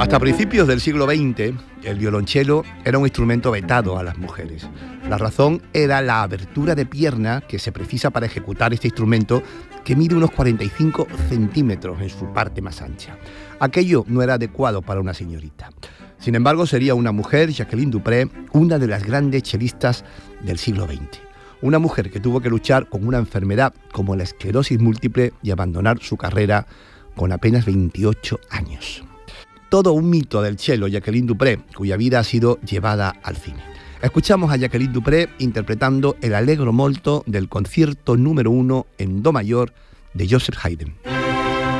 Hasta principios del siglo XX, el violonchelo era un instrumento vetado a las mujeres. La razón era la abertura de pierna que se precisa para ejecutar este instrumento, que mide unos 45 centímetros en su parte más ancha. Aquello no era adecuado para una señorita. Sin embargo, sería una mujer, Jacqueline du Pré, una de las grandes chelistas del siglo XX. Una mujer que tuvo que luchar con una enfermedad como la esclerosis múltiple y abandonar su carrera con apenas 28 años. Todo un mito del cello, Jacqueline du Pré, cuya vida ha sido llevada al cine. Escuchamos a Jacqueline du Pré interpretando el Allegro molto del concierto número 1 en do mayor de Joseph Haydn.